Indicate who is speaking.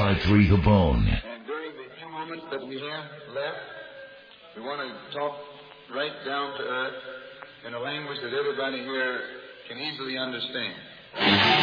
Speaker 1: 105.3 The Bone.
Speaker 2: And during the few moments that we have left, we want to talk right down to earth in a language that everybody here can easily understand.